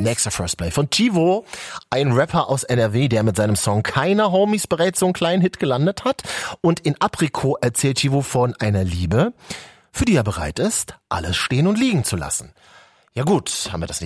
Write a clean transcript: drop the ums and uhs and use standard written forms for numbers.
Nächster First Play von Chivo, ein Rapper aus NRW, der mit seinem Song Keine Homies bereits so einen kleinen Hit gelandet hat. Und in Aprikot erzählt Chivo von einer Liebe, für die er bereit ist, alles stehen und liegen zu lassen. Ja gut, haben wir das